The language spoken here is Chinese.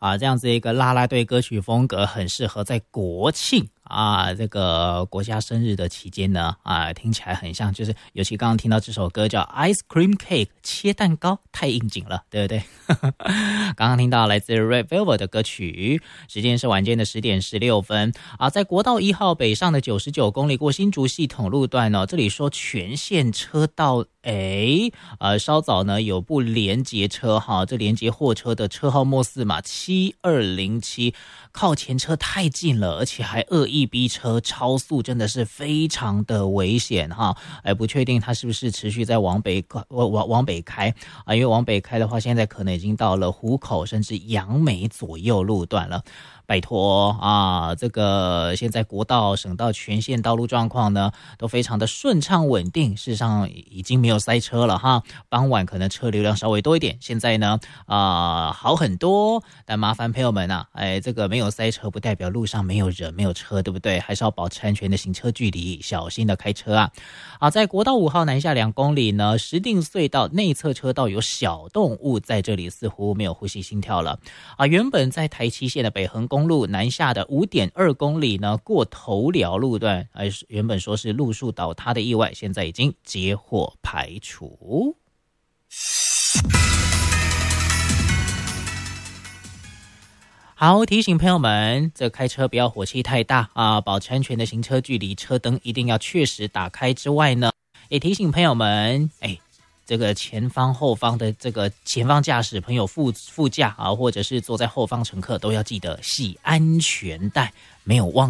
啊，这样子一个啦啦队歌曲风格，很适合在国庆啊这个国家生日的期间呢啊，听起来很像，就是尤其刚刚听到这首歌叫 Ice Cream Cake 切蛋糕，太应景了，对不对？刚刚听到来自 Red Velvet 的歌曲，时间是晚间的10点16分啊，在国道1号北上的99公里过新竹系统路段哦，这里说全线车道稍早呢有部连结车哈，这连结货车的车号末4码7207，靠前车太近了，而且还恶意逼车超速，真的是非常的危险哈。不确定它是不是持续在往北开啊？因为往北开的话，现在可能已经到了湖口甚至杨梅左右路段了。拜托啊，这个现在国道、省道全线道路状况呢都非常的顺畅稳定，事实上已经没有塞车了哈。傍晚可能车流量稍微多一点，现在呢好很多，但麻烦朋友们啊，这个没有塞车不代表路上没有人没有车，对不对？还是要保持安全的行车距离，小心的开车啊。好，在国道5号南下2公里呢，石碇隧道内侧车道有小动物在这里似乎没有呼吸心跳了啊。原本在台七线的北横公路南下的5.2公里呢，过头寮路段，原本说是路树倒塌的意外，现在已经结获排除。好，提醒朋友们，这开车不要火气太大啊，保持安全的行车距离，车灯一定要确实打开之外呢，也提醒朋友们，这个前方后方的这个前方驾驶朋友副驾啊，或者是坐在后方乘客都要记得系安全带，没有忘